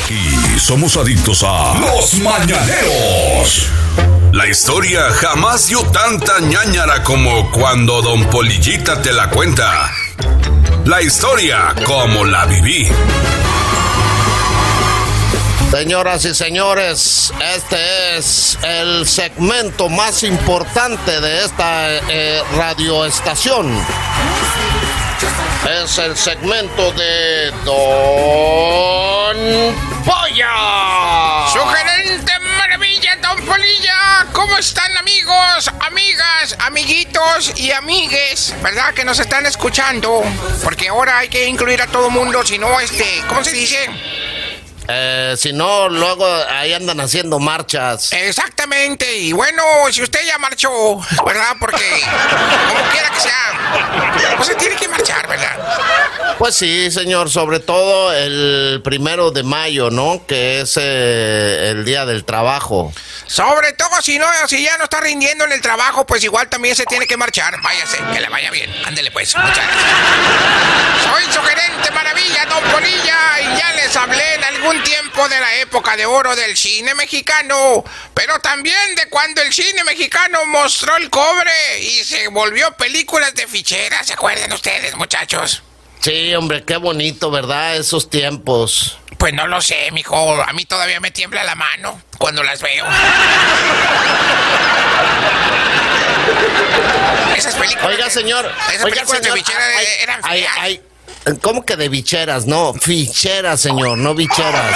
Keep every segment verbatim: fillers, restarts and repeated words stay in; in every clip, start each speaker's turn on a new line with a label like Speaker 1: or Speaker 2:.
Speaker 1: Aquí somos adictos a Los Mañaneros. La historia jamás dio tanta ñáñara como cuando Don Polillita te la cuenta. La historia como la viví.
Speaker 2: Señoras y señores, este es el segmento más importante de esta eh, radioestación. Es el segmento de Don Polla.
Speaker 3: ¡Sugerente maravilla, Don Polilla! ¿Cómo están, amigos, amigas, amiguitos y amigues? ¿Verdad que nos están escuchando? Porque ahora hay que incluir a todo mundo, si no, este, ¿cómo se dice?
Speaker 2: Eh, si no, luego ahí andan haciendo marchas.
Speaker 3: Exactamente, y bueno, si usted ya marchó, ¿verdad? Porque, como quiera que sea, pues se tiene que marchar, ¿verdad?
Speaker 2: Pues sí, señor, sobre todo el primero de mayo, ¿no? Que es eh, el Día del Trabajo.
Speaker 3: Sobre todo si no, si ya no está rindiendo en el trabajo, pues igual también se tiene que marchar. Váyase, que le vaya bien. Ándele pues, muchas gracias. Soy su gerente maravilla, Don Polilla, y ya les hablé en algún tiempo de la época de oro del cine mexicano, pero también de cuando el cine mexicano mostró el cobre y se volvió películas de ficheras. ¿Se acuerdan ustedes, muchachos?
Speaker 2: Sí, hombre, qué bonito, ¿verdad? Esos tiempos.
Speaker 3: Pues no lo sé, mijo. A mí todavía me tiembla la mano cuando las veo. Esas películas...
Speaker 2: Oiga, señor.
Speaker 3: Esas
Speaker 2: Oiga,
Speaker 3: películas
Speaker 2: señor,
Speaker 3: de ficheras
Speaker 2: ay,
Speaker 3: eran
Speaker 2: ay,
Speaker 3: feas.
Speaker 2: ay, ¿cómo que de bicheras? No, ficheras, señor, no bicheras.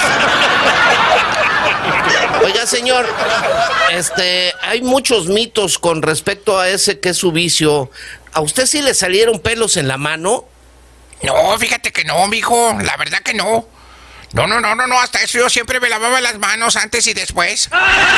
Speaker 2: Oiga, señor, este, hay muchos mitos con respecto a ese que es su vicio. ¿A usted sí le salieron pelos en la mano?
Speaker 3: No, fíjate que no, mijo. La verdad que no. No, no, no, no, no. Hasta eso yo siempre me lavaba las manos antes y después.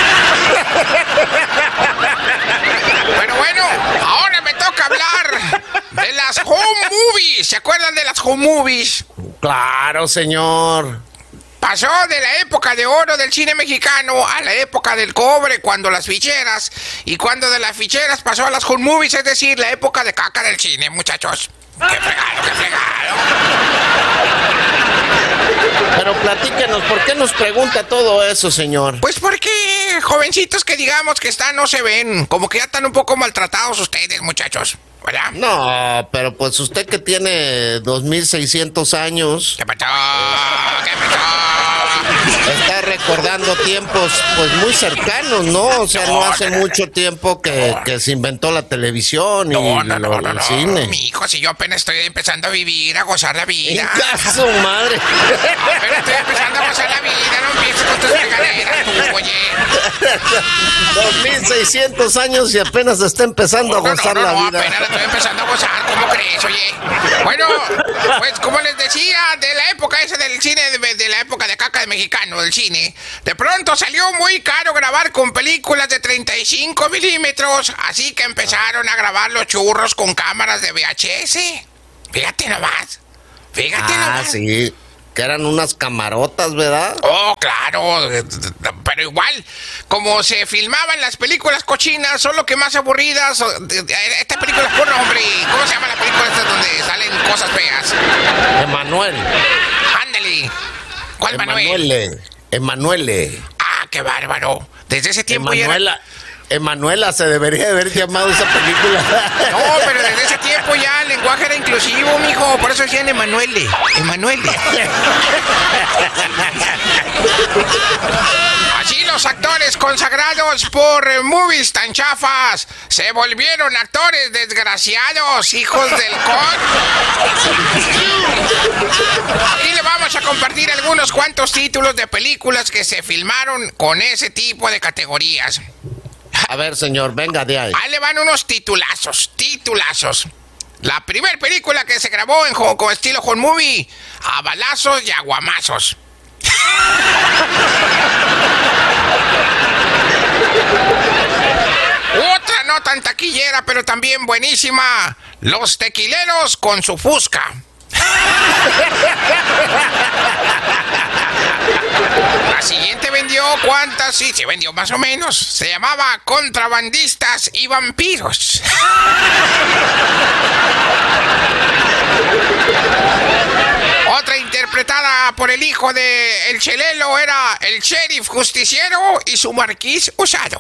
Speaker 3: Pero bueno, ahora me toca hablar de las home movies. ¿Se acuerdan de las home movies?
Speaker 2: Claro, señor.
Speaker 3: Pasó de la época de oro del cine mexicano a la época del cobre, cuando las ficheras, y cuando de las ficheras pasó a las home movies, es decir, la época de caca del cine, muchachos. ¡Qué fregado, qué fregado!
Speaker 2: Pero platíquenos, ¿por qué nos pregunta todo eso, señor?
Speaker 3: Pues porque jovencitos que digamos que están no se ven, como que ya están un poco maltratados ustedes, muchachos, ¿verdad?
Speaker 2: No, pero pues usted que tiene dos mil seiscientos años...
Speaker 3: ¿Qué pasó? ¿Qué pasó?
Speaker 2: Está recordando tiempos pues muy cercanos, ¿no? O sea, no hace mucho tiempo que, que se inventó la televisión y
Speaker 3: No, no,
Speaker 2: lo-
Speaker 3: no, no,
Speaker 2: el
Speaker 3: no,
Speaker 2: cine.
Speaker 3: mi hijo, si yo apenas estoy empezando a vivir, a gozar la vida.
Speaker 2: ¡Hija su madre!
Speaker 3: Apenas estoy empezando a gozar la vida, no empieces con tus fregaderas, tú, oye.
Speaker 2: dos mil seiscientos años y apenas está empezando a
Speaker 3: No, no,
Speaker 2: gozar
Speaker 3: no,
Speaker 2: la
Speaker 3: no,
Speaker 2: vida.
Speaker 3: apenas la estoy empezando a gozar, ¿cómo crees, oye? Bueno, pues como les decía, de la época esa del cine, de, de la época de caca de mexicano, del cine, de pronto salió muy caro grabar con películas de treinta y cinco milímetros, así que empezaron a grabar los churros con cámaras de V H S. Fíjate nomás, fíjate
Speaker 2: Ah,
Speaker 3: nomás.
Speaker 2: sí, que eran unas camarotas, ¿verdad?
Speaker 3: Oh, claro, pero igual, como se filmaban las películas cochinas, solo que más aburridas. Esta película es por nombre, ¿cómo se llama la película esta donde salen cosas feas?
Speaker 2: Emanuel.
Speaker 3: Ándale. ¿Cuál Manuel?
Speaker 2: Emanuele. Emanuele.
Speaker 3: Ah, qué bárbaro. Desde ese tiempo ya era...
Speaker 2: Emanuela. Emanuela se debería de haber llamado esa película.
Speaker 3: No, pero desde ese tiempo ya el lenguaje era inclusivo, mijo. Por eso decían Emanuele. Emanuele. Así los actores consagrados por movies tan chafas se volvieron actores desgraciados, hijos del con. Aquí le vamos a compartir algunos cuantos títulos de películas que se filmaron con ese tipo de categorías.
Speaker 2: A ver, señor, venga de ahí.
Speaker 3: Ahí le van unos titulazos, titulazos. La primera película que se grabó en jo- con estilo home movie, a balazos y aguamazos. Otra no tan taquillera, pero también buenísima, Los Tequileros con su Fusca. La siguiente vendió cuántas, sí, se vendió más o menos. Se llamaba Contrabandistas y Vampiros. Otra interpretación interpretada por el hijo de El Chelelo, era el sheriff justiciero y su marquís usado.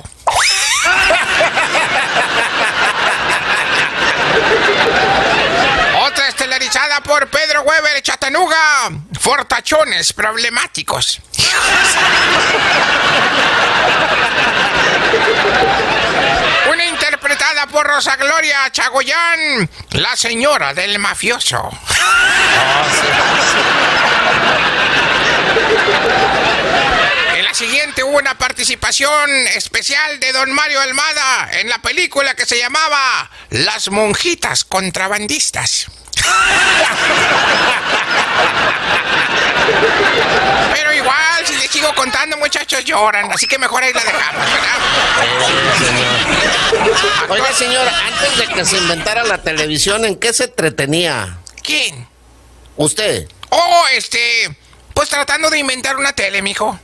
Speaker 3: Otra estelarizada por Pedro Weber Chatanuga, Fortachones Problemáticos. Una interpretada por Rosa Gloria Chagoyán, la señora del mafioso. En la siguiente hubo una participación especial de don Mario Almada en la película que se llamaba Las monjitas contrabandistas. Pero igual, si les sigo contando, muchachos, lloran, así que mejor ahí la dejamos, ¿verdad?
Speaker 2: Oiga, señor, antes de que se inventara la televisión, ¿en qué se entretenía?
Speaker 3: ¿Quién?
Speaker 2: ¿Usted?
Speaker 3: Oh, este... Pues tratando de inventar una tele, mijo.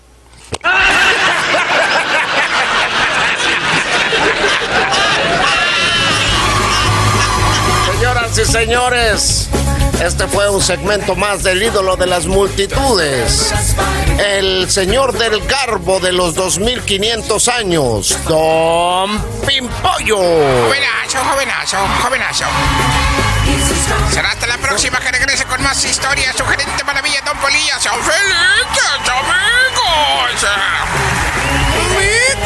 Speaker 2: Señoras y señores, este fue un segmento más del ídolo de las multitudes, el señor del garbo de los dos mil quinientos años, Don Pimpollo.
Speaker 3: Jovenazo, jovenazo, jovenazo. Será hasta la próxima que regrese con más historias. Su gerente maravilla, Don Polilla. ¡Son felices, amigos!